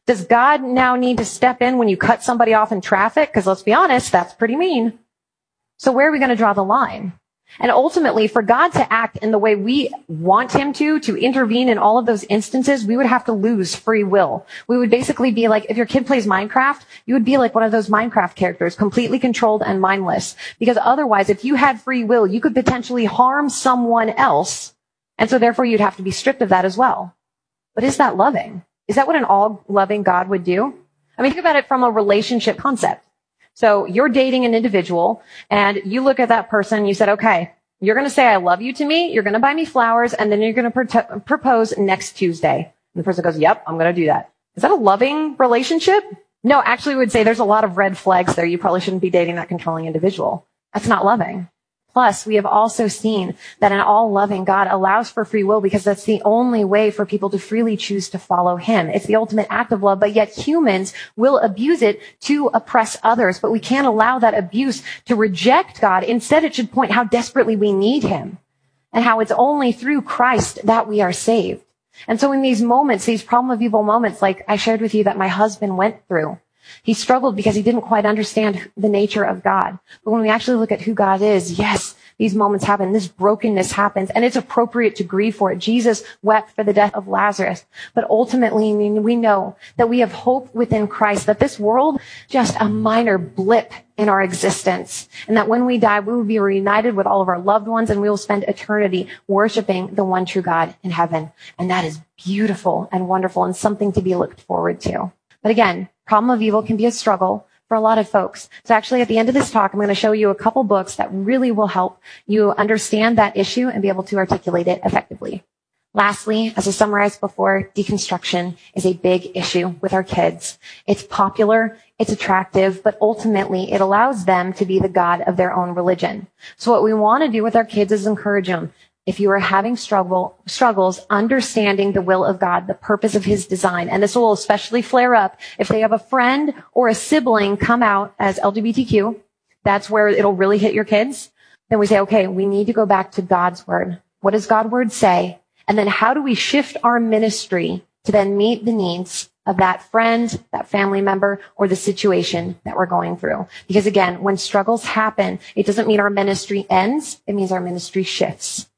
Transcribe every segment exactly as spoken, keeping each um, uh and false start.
Does God now need to step in when you cut somebody off in traffic? Because let's be honest, that's pretty mean. So where are we going to draw the line? And ultimately, for God to act in the way we want him to, to intervene in all of those instances, we would have to lose free will. We would basically be like, if your kid plays Minecraft, you would be like one of those Minecraft characters, completely controlled and mindless. Because otherwise, if you had free will, you could potentially harm someone else. And so therefore, you'd have to be stripped of that as well. But is that loving? Is that what an all-loving God would do? I mean, think about it from a relationship concept. So you're dating an individual and you look at that person, you said, okay, you're going to say, I love you to me. You're going to buy me flowers and then you're going to pro- propose next Tuesday. And the person goes, yep, I'm going to do that. Is that a loving relationship? No, actually we would say there's a lot of red flags there. You probably shouldn't be dating that controlling individual. That's not loving. Plus, we have also seen that an all-loving God allows for free will because that's the only way for people to freely choose to follow him. It's the ultimate act of love, but yet humans will abuse it to oppress others. But we can't allow that abuse to reject God. Instead, it should point how desperately we need him and how it's only through Christ that we are saved. And so in these moments, these problem of evil moments, like I shared with you that my husband went through, he struggled because he didn't quite understand the nature of God. But when we actually look at who God is, yes, these moments happen. This brokenness happens, and it's appropriate to grieve for it. Jesus wept for the death of Lazarus. But ultimately, I mean, we know that we have hope within Christ, that this world just a minor blip in our existence, and that when we die, we will be reunited with all of our loved ones, and we will spend eternity worshiping the one true God in heaven. And that is beautiful and wonderful and something to be looked forward to. But again, problem of evil can be a struggle for a lot of folks. So actually at the end of this talk, I'm going to show you a couple books that really will help you understand that issue and be able to articulate it effectively. Lastly, as I summarized before, deconstruction is a big issue with our kids. It's popular, it's attractive, but ultimately it allows them to be the God of their own religion. So what we want to do with our kids is encourage them. If you are having struggle, struggles, understanding the will of God, the purpose of his design, and this will especially flare up if they have a friend or a sibling come out as L G B T Q, that's where it'll really hit your kids. Then we say, okay, we need to go back to God's word. What does God's word say? And then how do we shift our ministry to then meet the needs of that friend, that family member, or the situation that we're going through? Because again, when struggles happen, it doesn't mean our ministry ends. It means our ministry shifts.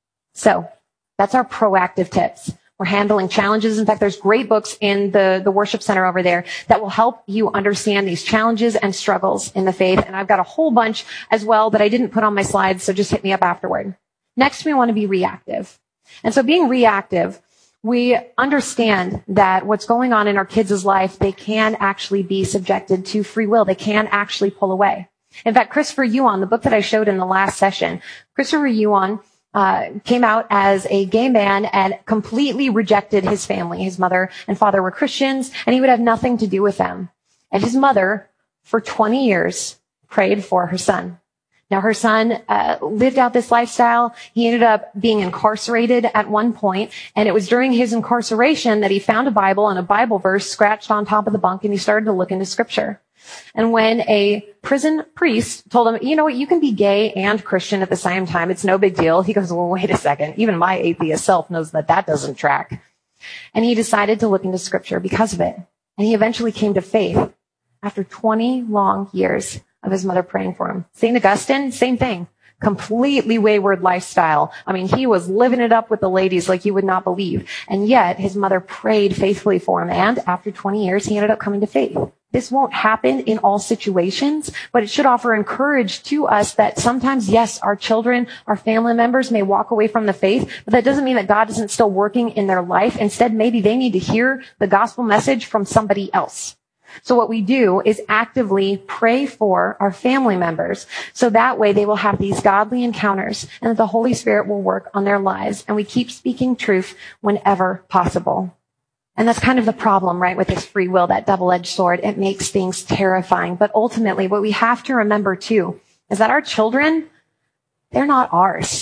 So that's our proactive tips. We're handling challenges. In fact, there's great books in the, the worship center over there that will help you understand these challenges and struggles in the faith. And I've got a whole bunch as well that I didn't put on my slides, so just hit me up afterward. Next, we want to be reactive. And so being reactive, we understand that what's going on in our kids' life, they can actually be subjected to free will. They can actually pull away. In fact, Christopher Yuan, the book that I showed in the last session, Christopher Yuan, Uh, came out as a gay man and completely rejected his family. His mother and father were Christians, and he would have nothing to do with them. And his mother, for twenty years, prayed for her son. Now, her son uh, lived out this lifestyle. He ended up being incarcerated at one point, and it was during his incarceration that he found a Bible and a Bible verse scratched on top of the bunk, and he started to look into Scripture. And when a prison priest told him, you know what, you can be gay and Christian at the same time. It's no big deal. He goes, well, wait a second. Even my atheist self knows that that doesn't track. And he decided to look into Scripture because of it. And he eventually came to faith after twenty long years of his mother praying for him. Saint Augustine, same thing. Completely wayward lifestyle. I mean, he was living it up with the ladies like you would not believe. And yet his mother prayed faithfully for him. And after twenty years, he ended up coming to faith. This won't happen in all situations, but it should offer encouragement to us that sometimes, yes, our children, our family members may walk away from the faith, but that doesn't mean that God isn't still working in their life. Instead, maybe they need to hear the gospel message from somebody else. So what we do is actively pray for our family members, so that way they will have these godly encounters and that the Holy Spirit will work on their lives, and we keep speaking truth whenever possible. And that's kind of the problem, right, with this free will, that double-edged sword. It makes things terrifying. But ultimately, what we have to remember, too, is that our children, they're not ours.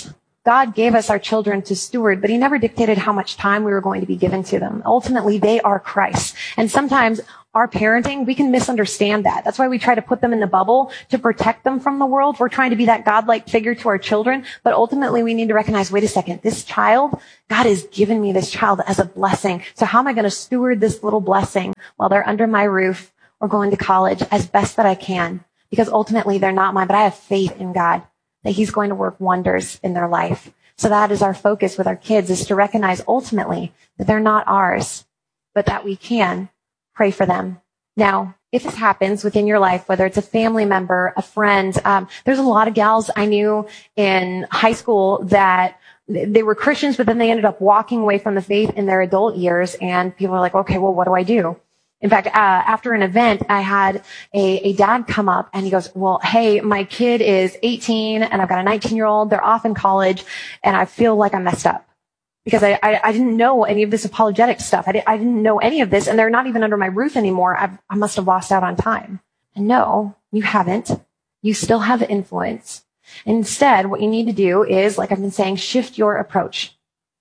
God gave us our children to steward, but he never dictated how much time we were going to be given to them. Ultimately, they are Christ. And sometimes our parenting, we can misunderstand that. That's why we try to put them in the bubble to protect them from the world. We're trying to be that godlike figure to our children, but ultimately we need to recognize, wait a second, this child, God has given me this child as a blessing. So how am I going to steward this little blessing while they're under my roof or going to college as best that I can? Because ultimately they're not mine, but I have faith in God that he's going to work wonders in their life. So that is our focus with our kids, is to recognize ultimately that they're not ours, but that we can pray for them. Now, if this happens within your life, whether it's a family member, a friend, um, there's a lot of gals I knew in high school that they were Christians, but then they ended up walking away from the faith in their adult years. And people are like, okay, well, what do I do? In fact, uh, after an event, I had a, a dad come up and he goes, well, hey, my kid is eighteen and I've got a nineteen year old. They're off in college and I feel like I'm messed up because I, I, I didn't know any of this apologetic stuff. I, di- I didn't know any of this, and they're not even under my roof anymore. I've, I must have lost out on time. And no, you haven't. You still have influence. Instead, what you need to do is, like I've been saying, shift your approach.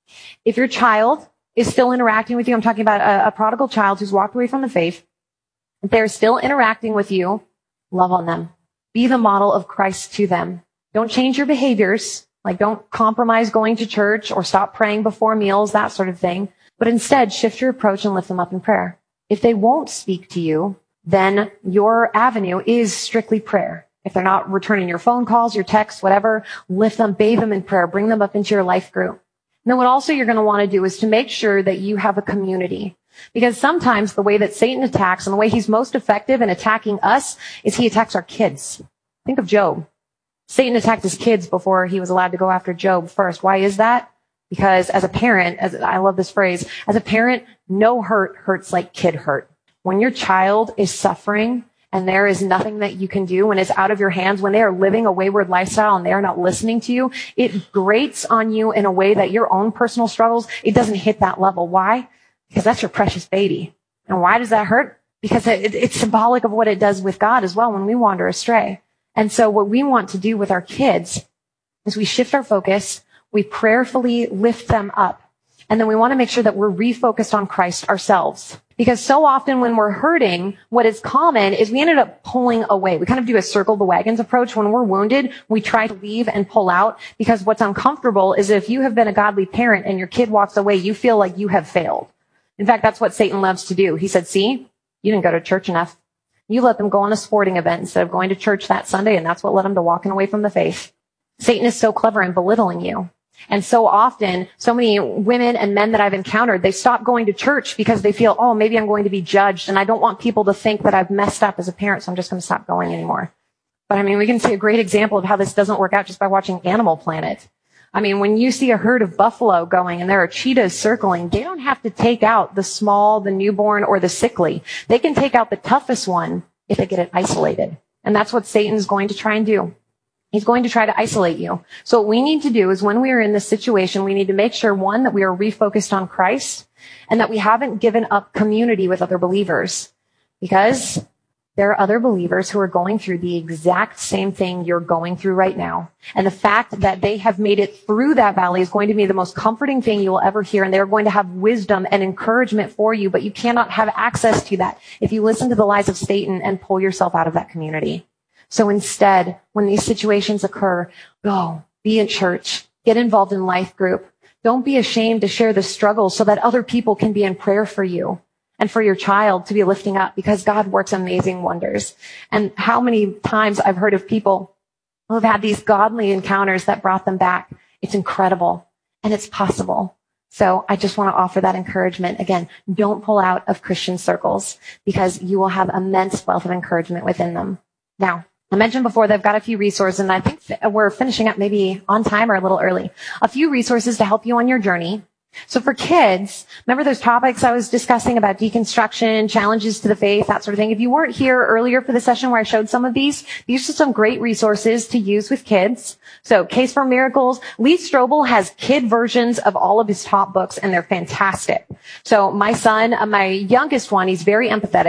If your child is still interacting with you, I'm talking about a, a prodigal child who's walked away from the faith, if they're still interacting with you, love on them. Be the model of Christ to them. Don't change your behaviors. Like, don't compromise going to church or stop praying before meals, that sort of thing. But instead, shift your approach and lift them up in prayer. If they won't speak to you, then your avenue is strictly prayer. If they're not returning your phone calls, your texts, whatever, lift them, bathe them in prayer, bring them up into your life group. And then what also you're going to want to do is to make sure that you have a community. Because sometimes the way that Satan attacks and the way he's most effective in attacking us is he attacks our kids. Think of Job. Satan attacked his kids before he was allowed to go after Job first. Why is that? Because as a parent, as I love this phrase, as a parent, no hurt hurts like kid hurt. When your child is suffering and there is nothing that you can do, when it's out of your hands, when they are living a wayward lifestyle and they are not listening to you, it grates on you in a way that your own personal struggles, it doesn't hit that level. Why? Because that's your precious baby. And why does that hurt? Because it, it's symbolic of what it does with God as well when we wander astray. And so what we want to do with our kids is we shift our focus, we prayerfully lift them up, and then we want to make sure that we're refocused on Christ ourselves. Because so often when we're hurting, what is common is we ended up pulling away. We kind of do a circle the wagons approach. When we're wounded, we try to leave and pull out, because what's uncomfortable is if you have been a godly parent and your kid walks away, you feel like you have failed. In fact, that's what Satan loves to do. He said, see, you didn't go to church enough. You let them go on a sporting event instead of going to church that Sunday, and that's what led them to walking away from the faith. Satan is so clever in belittling you. And so often, so many women and men that I've encountered, they stop going to church because they feel, oh, maybe I'm going to be judged, and I don't want people to think that I've messed up as a parent, so I'm just going to stop going anymore. But I mean, we can see a great example of how this doesn't work out just by watching Animal Planet. I mean, when you see a herd of buffalo going and there are cheetahs circling, they don't have to take out the small, the newborn, or the sickly. They can take out the toughest one if they get it isolated. And that's what Satan's going to try and do. He's going to try to isolate you. So what we need to do is, when we are in this situation, we need to make sure, one, that we are refocused on Christ and that we haven't given up community with other believers, because there are other believers who are going through the exact same thing you're going through right now. And the fact that they have made it through that valley is going to be the most comforting thing you will ever hear. And they're going to have wisdom and encouragement for you, but you cannot have access to that if you listen to the lies of Satan and pull yourself out of that community. So instead, when these situations occur, go, be in church, get involved in life group. Don't be ashamed to share the struggles so that other people can be in prayer for you and for your child to be lifting up, because God works amazing wonders. And how many times I've heard of people who have had these godly encounters that brought them back. It's incredible, and it's possible. So I just want to offer that encouragement. Again, don't pull out of Christian circles, because you will have immense wealth of encouragement within them. Now, I mentioned before they've got a few resources, and I think we're finishing up maybe on time or a little early. A few resources to help you on your journey. So for kids, remember those topics I was discussing about deconstruction, challenges to the faith, that sort of thing? If you weren't here earlier for the session where I showed some of these, these are some great resources to use with kids. So Case for Miracles, Lee Strobel has kid versions of all of his top books, and they're fantastic. So my son, uh, my youngest one, he's very empathetic.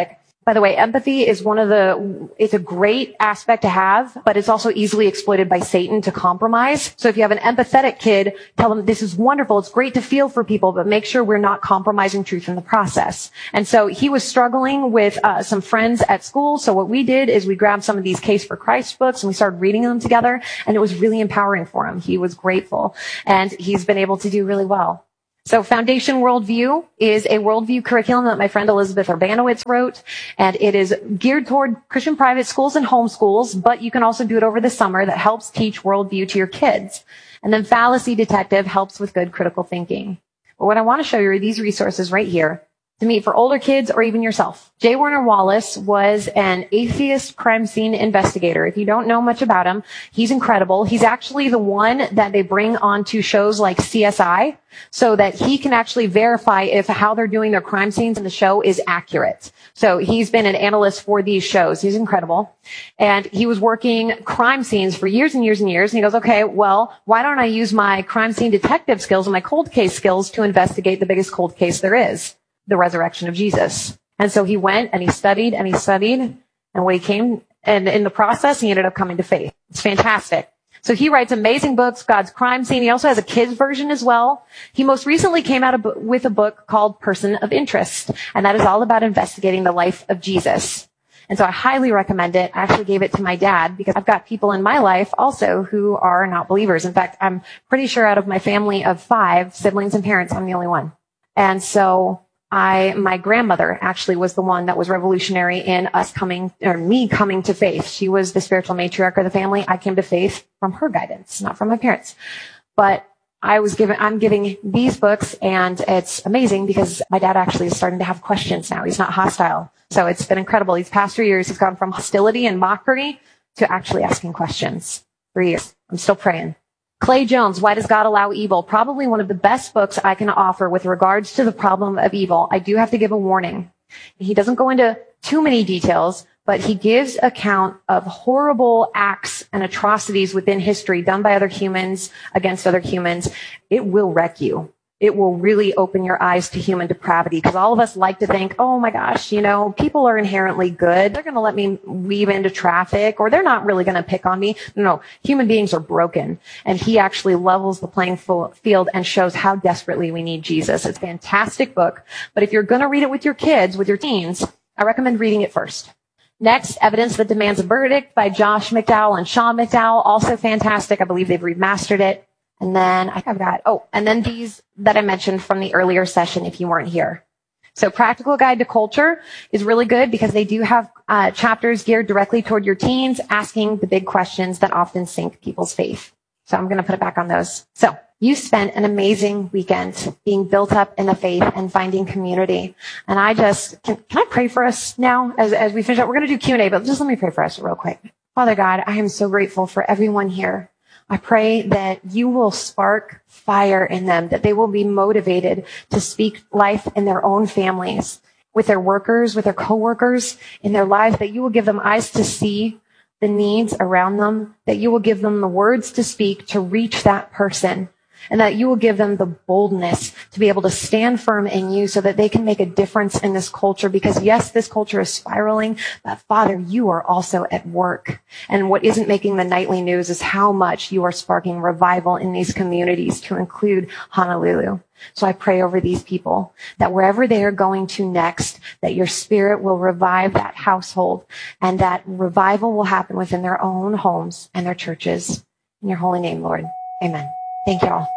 By the way, empathy is one of the, it's a great aspect to have, but it's also easily exploited by Satan to compromise. So if you have an empathetic kid, tell them this is wonderful. It's great to feel for people, but make sure we're not compromising truth in the process. And so he was struggling with uh, some friends at school. So what we did is we grabbed some of these Case for Christ books and we started reading them together. And it was really empowering for him. He was grateful and he's been able to do really well. So Foundation Worldview is a worldview curriculum that my friend Elizabeth Urbanowitz wrote, and it is geared toward Christian private schools and homeschools, but you can also do it over the summer that helps teach worldview to your kids. And then Fallacy Detective helps with good critical thinking. But what I want to show you are these resources right here to meet for older kids or even yourself. J. Warner Wallace was an atheist crime scene investigator. If you don't know much about him, he's incredible. He's actually the one that they bring onto shows like C S I so that he can actually verify if how they're doing their crime scenes in the show is accurate. So he's been an analyst for these shows. He's incredible. And he was working crime scenes for years and years and years. And he goes, okay, well, why don't I use my crime scene detective skills and my cold case skills to investigate the biggest cold case there is? The resurrection of Jesus. And so he went and he studied and he studied, and when he came, and in the process, he ended up coming to faith. It's fantastic. So he writes amazing books, God's Crime Scene. He also has a kid's version as well. He most recently came out with a book called Person of Interest, and that is all about investigating the life of Jesus. And so I highly recommend it. I actually gave it to my dad because I've got people in my life also who are not believers. In fact, I'm pretty sure out of my family of five siblings and parents, I'm the only one. And so I, my grandmother actually was the one that was revolutionary in us coming, or me coming to faith. She was the spiritual matriarch of the family. I came to faith from her guidance, not from my parents. But I was given, I'm giving these books, and it's amazing because my dad actually is starting to have questions now. He's not hostile. So it's been incredible. These past three years, he's gone from hostility and mockery to actually asking questions. Three years. I'm still praying. Clay Jones, Why Does God Allow Evil? Probably one of the best books I can offer with regards to the problem of evil. I do have to give a warning. He doesn't go into too many details, but he gives account of horrible acts and atrocities within history done by other humans against other humans. It will wreck you. It will really open your eyes to human depravity, because all of us like to think, oh my gosh, you know, people are inherently good. They're going to let me weave into traffic, or they're not really going to pick on me. No, no, human beings are broken. And he actually levels the playing field and shows how desperately we need Jesus. It's a fantastic book. But if you're going to read it with your kids, with your teens, I recommend reading it first. Next, Evidence That Demands a Verdict by Josh McDowell and Sean McDowell. Also fantastic. I believe they've remastered it. And then I have got, oh, and then these that I mentioned from the earlier session if you weren't here. So Practical Guide to Culture is really good because they do have uh, chapters geared directly toward your teens, asking the big questions that often sink people's faith. So I'm going to put it back on those. So you spent an amazing weekend being built up in the faith and finding community. And I just, can, can I pray for us now as, as we finish up? We're going to do Q and A, but just let me pray for us real quick. Father God, I am so grateful for everyone here. I pray that you will spark fire in them, that they will be motivated to speak life in their own families, with their workers, with their coworkers, in their lives, that you will give them eyes to see the needs around them, that you will give them the words to speak to reach that person, and that you will give them the boldness to be able to stand firm in you so that they can make a difference in this culture. Because yes, this culture is spiraling, but Father, you are also at work. And what isn't making the nightly news is how much you are sparking revival in these communities, to include Honolulu. So I pray over these people that wherever they are going to next, that your Spirit will revive that household, and that revival will happen within their own homes and their churches. In your holy name, Lord. Amen. Thank you all.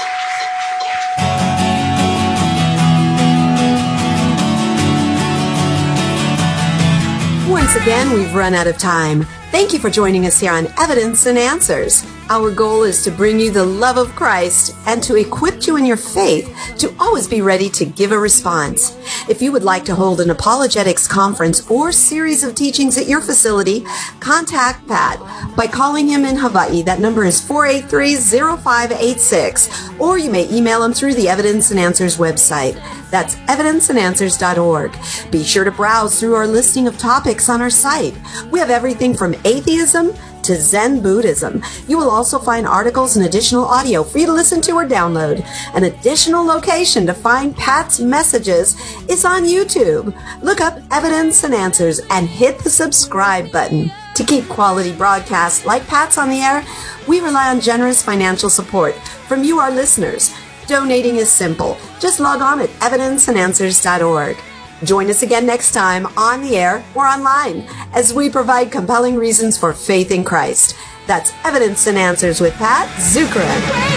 Once again, we've run out of time. Thank you for joining us here on Evidence and Answers. Our goal is to bring you the love of Christ and to equip you in your faith to always be ready to give a response. If you would like to hold an apologetics conference or series of teachings at your facility, contact Pat by calling him in Hawaii. That number is four eight three, zero five eight six, or you may email him through the Evidence and Answers website. That's evidence and answers dot org. Be sure to browse through our listing of topics on our site. We have everything from atheism to Zen Buddhism. You will also find articles and additional audio for you to listen to or download. An additional location to find Pat's messages is on YouTube. Look up Evidence and Answers and hit the subscribe button. To keep quality broadcasts like Pat's on the air, we rely on generous financial support from you, our listeners. Donating is simple. Just log on at evidence and answers dot org. Join us again next time on the air or online as we provide compelling reasons for faith in Christ. That's Evidence and Answers with Pat Zukeran.